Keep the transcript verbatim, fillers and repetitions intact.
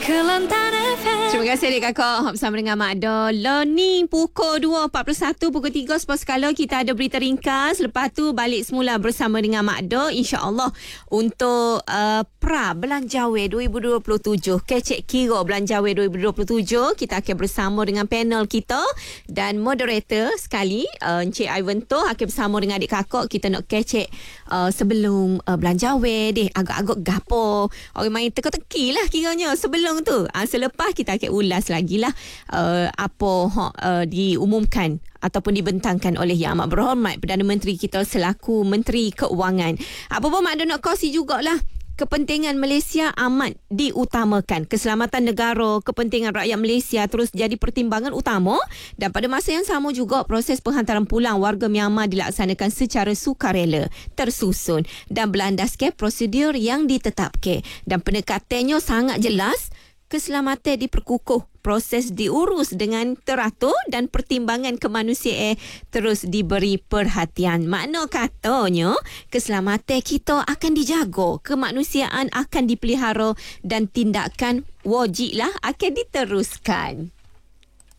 Kelantan F M. Terima kasih adik kakak bersama dengan Mak Do. Learning pukul dua empat puluh satu, pukul tiga sepas kala kita ada berita ringkas. Lepas tu balik semula bersama dengan Mak Do, insya-Allah untuk uh, pra Belanjawan dua ribu dua puluh tujuh. Kecek kira Belanjawan dua ribu dua puluh tujuh. Kita akan bersama dengan panel kita dan moderator sekali uh, Encik Ivan Tu akan bersama dengan adik kakak. Kita nak kecek uh, sebelum uh, Belanjawan deh, agak-agak gapo. Orang main teka-teki lah kiranya sebelum tu. Uh, selepas kita akan ulas lagi lah uh, apa uh, diumumkan ataupun dibentangkan oleh Yang Amat Berhormat Perdana Menteri kita selaku Menteri Keuangan. Apa pun Mak Don nak kongsi jugalah. Kepentingan Malaysia amat diutamakan. Keselamatan negara, kepentingan rakyat Malaysia terus jadi pertimbangan utama, dan pada masa yang sama juga proses penghantaran pulang warga Myanmar dilaksanakan secara sukarela, tersusun dan berlandaskan prosedur yang ditetapkan, dan pendekatannya sangat jelas. Keselamatan diperkukuh, proses diurus dengan teratur dan pertimbangan kemanusiaan terus diberi perhatian. Makna katanya, keselamatan kita akan dijaga, kemanusiaan akan dipelihara dan tindakan wajiblah akan diteruskan.